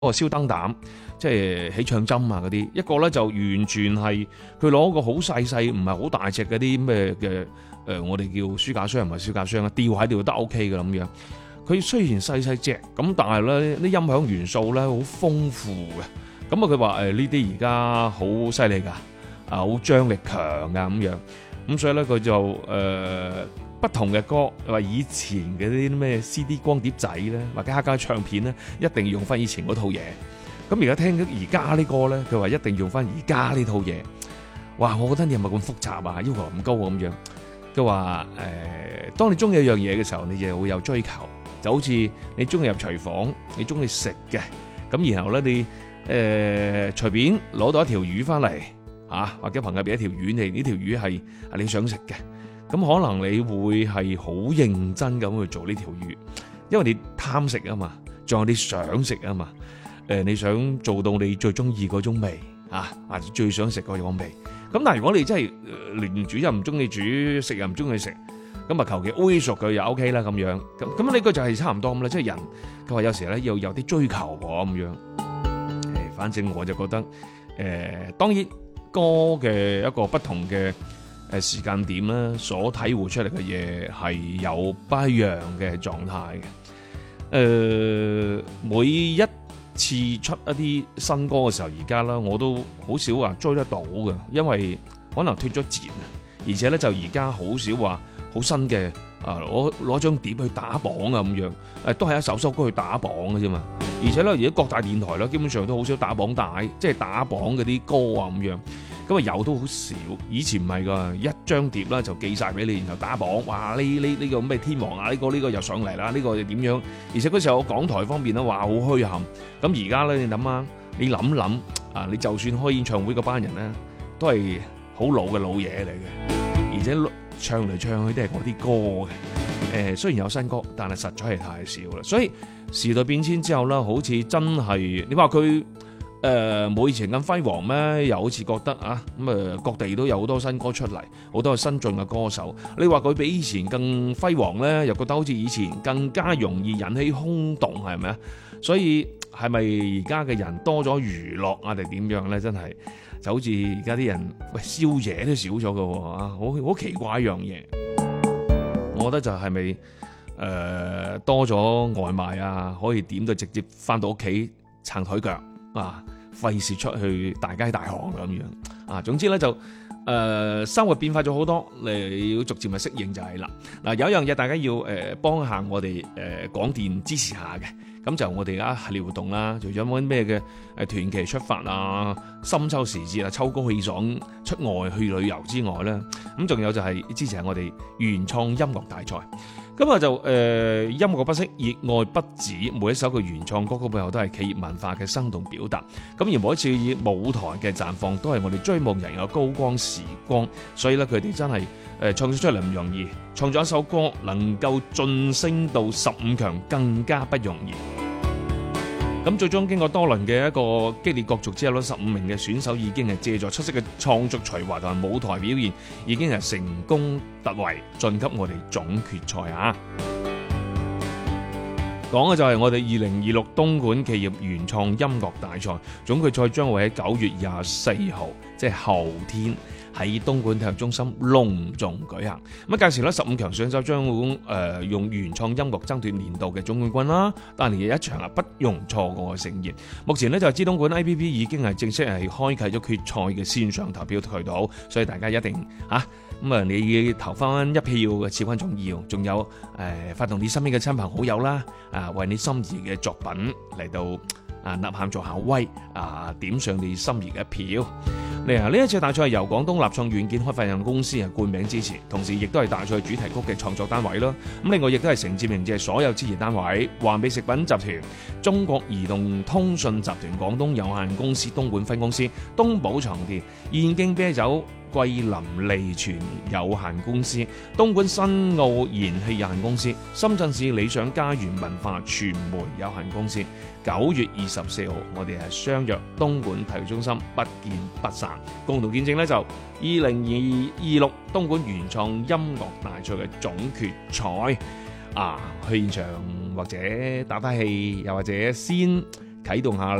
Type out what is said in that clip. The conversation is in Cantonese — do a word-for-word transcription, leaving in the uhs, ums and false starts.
個燒燈膽，即係起唱針啊嗰啲；一個咧就完全係佢攞個好細細，唔係好大隻嗰啲咩嘅誒，我哋叫書架箱唔係書架箱啊，吊喺度都 O K 嘅咁樣。佢雖然細細隻，咁但係咧啲音響元素咧好豐富嘅。咁啊佢話誒呢啲而家好犀利㗎，啊好張力強㗎咁樣。咁所以咧佢就誒。呃不同嘅歌，話以前嘅啲咩 C D 光碟仔咧，或者黑膠唱片咧，一定要用翻以前嗰套嘢。咁而家聽到而家呢歌咧，佢話一定要用翻而家呢套嘢。哇！我覺得你係咪咁複雜啊？要求咁高咁樣。佢話誒，當你中意一樣嘢嘅時候，你就會有追求。就好似你中意入廚房，你中意食嘅，咁然後咧你誒、呃、隨便攞到一條魚翻嚟嚇，或者朋友俾一條魚你，呢條魚係係你想食嘅。咁可能你會係好認真咁去做呢條魚，因為你貪食啊嘛，仲有你想食啊嘛。誒，你想做到你最中意嗰種味啊，或者最想食嗰種味。咁但係如果你真係連煮又唔中意煮，食又唔中意食，咁啊求其煨熟佢又 O K 啦咁樣。咁咁呢個就係差唔多咁啦。即係人佢話有時咧要有啲追求喎咁樣。誒，反正我就覺得誒、呃，當然歌嘅一個不同嘅。誒時間點咧，所體會出嚟嘅嘢係有不一樣嘅狀態嘅。誒、呃，每一次出一啲新歌嘅時候，而家啦，我都好少話追得到嘅，因為可能脫咗節啊。而且咧，就而家好少話好新嘅啊，攞攞張碟去打榜啊咁樣。誒，都係一首首歌去打榜嘅啫嘛。而且咧，而家各大電台咧，基本上都好少打榜帶，即係打榜嗰啲歌啊咁樣。咁啊有都好少，以前唔係噶，一張碟啦就寄晒俾你，然後打榜，哇呢呢呢個咩天王啊，呢、這個呢、這個又上嚟啦，呢、這個又點樣？而且嗰時候港台方面咧話好虛冚，咁而家咧你諗下，你諗諗啊，你就算開演唱會嗰班人咧，都係好老嘅老嘢嚟嘅，而且唱嚟唱去都係嗰啲歌嘅。誒、呃、雖然有新歌，但係實在係太少啦。所以時代變遷之後啦，好似真係你話佢。誒冇以前咁輝煌咩？又好似覺得啊咁誒，各地都有好多新歌出嚟，好多新進嘅歌手。你話佢比以前更輝煌咧，又覺得好似以前更加容易引起轟動，係咪啊？所以係咪而家嘅人多咗娛樂啊，定點樣咧？真係就好似而家啲人喂宵夜都少咗嘅喎啊，好好奇怪一樣嘢。我覺得就係咪誒多咗外賣啊，可以點到直接翻到屋企撐台腳。啊，費事出去大街大巷咁樣啊！總之咧就誒、呃、生活變化咗好多，你要逐漸咪適應就係啦。嗱、啊，有一樣嘢大家要誒、呃、幫下我哋誒、呃、廣電支持下嘅，咁就我哋而家系列活動啦，除咗揾咩嘅誒團期出發啊、深秋時節啊、秋高氣爽出外去旅遊之外咧，咁仲有就係支持下我哋原創音樂大賽。咁啊就誒、呃、音樂不息，熱愛不止，每一首嘅原創歌曲背後都係企業文化嘅生動表達。咁而每一次舞台嘅綻放，都係我哋追夢人嘅高光時光。所以咧，佢哋真係誒創作出嚟唔容易，創作一首歌能夠晉升到十五強更加不容易。咁最終經過多輪嘅一個激烈角逐之後咧，十五名嘅選手已經係借助出色嘅創作才華同埋舞台表現，已經係成功突圍晉級我哋總決賽啊！講嘅就係我哋二零二六東莞企業原創音樂大賽總決賽，將會喺九月廿四號，即係後天，喺東莞體育中心隆重舉行。咁啊，屆時咧十五強選手將會誒、呃、用原創音樂爭奪年度嘅總冠軍啦。但係一場啊不容錯過嘅盛宴。目前咧就係知東莞 A P P 已經係正式係開啟咗決賽嘅線上投票渠道，所以大家一定嚇咁啊，你投翻一票嘅至關重要。仲有誒、呃、發動你身邊嘅親朋好友啦，啊為你心儀嘅作品嚟到啊吶喊做下威啊，點上你心儀嘅一票。嚟啊！呢一次大賽係由廣東立創軟件開發有限公司係冠名支持，同時亦都係大賽主題曲嘅創作單位啦。咁另外亦都係承接鳴謝所有支持單位：華美食品集團、中國移動通訊集團廣東有限公司東莞分公司、東寶床墊、燕京啤酒、桂林利泉有限公司、東莞新奧燃氣有限公司、深圳市理想家園文化傳媒有限公司。九月二十四號，我哋係相約東莞體育中心，不見不散。共同見證呢，就二零二六東莞原創音樂大賽嘅總決賽啊！去現場或者打打氣，又或者先啟動下